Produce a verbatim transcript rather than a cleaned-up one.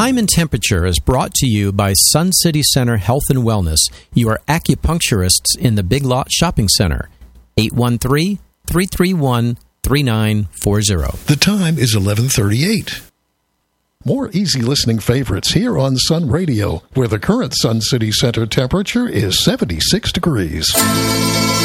Time and Temperature is brought to you by Sun City Center Health and Wellness, your acupuncturists in the Big Lot Shopping Center. eight one three, three three one, three nine four zero. The time is eleven thirty-eight. More easy listening favorites here on Sun Radio, where the current Sun City Center temperature is seventy-six degrees.